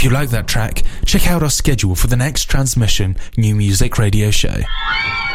If you like that track, check out our schedule for the next transmission, New Music Radio Show.